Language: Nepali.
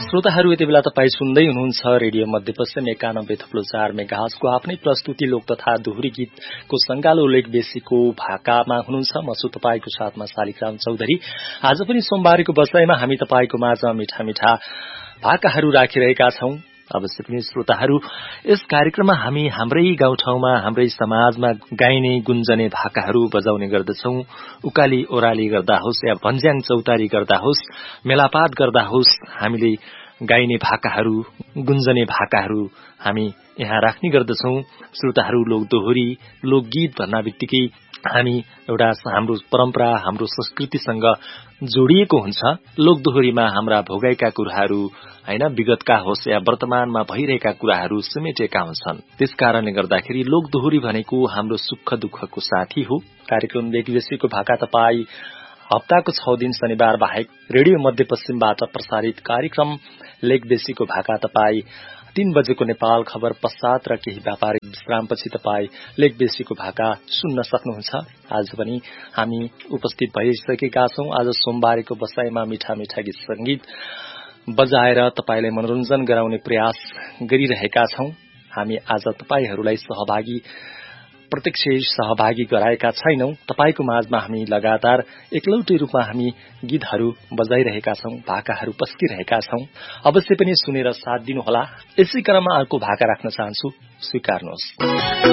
श्रोताहरू यति बेला तपाईँ सुन्दै हुनुहुन्छ रेडियो मध्यपश्चिम 91.4 मेगाहर्जको आफ्नै प्रस्तुति लोक तथा दोहोरी गीतको संगालो लेख बेसीको भाकामा हुनुहुन्छ। म छु तपाईँको साथमा शालिग्राम चौधरी। आज पनि सोमबारको बसाइमा हामी तपाईँको माझमा मिठा मिठा भाकाहरू राखिरहेका छौं। अवश्य पनि श्रोताहरू, यस कार्यक्रममा हामी हाम्रै गाउँठाउँमा हाम्रै समाजमा गाइने गुन्जने भाकाहरू बजाउने गर्दछौं। उकाली ओराली गर्दा होस् या भन्ज्याङ चौतारी गर्दा होस्, मेलापात गर्दा होस्, हामीले गाइने भाकाहरू गुन्जने भाकाहरू हामी यहाँ राख्ने गर्दछौं। श्रोताहरू, लोक दोहोरी लोकगीत भन्ना बित्तिकै हामी एउटा हाम्रो परम्परा हाम्रो संस्कृतिसँग जोडिएको हुन्छ। लोक दोहोरीमा हाम्रा भोगाइका कुराहरू हैन, विगतका होस् या वर्तमानमा भइरहेका कुराहरू समेटेका हुन्छन्। त्यसकारणले गर्दाखेरि लोक दोहोरी भनेको हाम्रो सुख दुःखको साथी हो। कार्यक्रम लेखबेसीको भाका तपाईँ हप्ताको 6 दिन शनिबार बाहेक रेडियो मध्यपश्चिमबाट प्रसारित कार्यक्रम लेखबेसीको भाका तपाईँ 3 बजेको नेपाल खबर पश्चात र केही व्यापारिक विश्रामपछि तपाईँ लेखबेसीको भाका सुन्न सक्नुहुन्छ। आज पनि हामी उपस्थित भइसकेका छौं। आज सोमबारको बसाइमा मिठा मिठा गीत संगीत बजाएर तपाईलाई मनोरञ्जन गराउने प्रयास गरिरहेका छौं। हामी आज तपाईहरूलाई प्रत्यक्ष सहभागी गराएका छैनौं। तपाईको माझमा हामी लगातार एकलौटे रूपमा हामी गीतहरू बजाइरहेका छौं, भाकाहरू पस्किरहेका छौं। अवश्य पनि सुनेर साथ दिनुहोला। यसै क्रममा अर्को भाका राख्न चाहन्छु, स्वीकार्नुहोस्।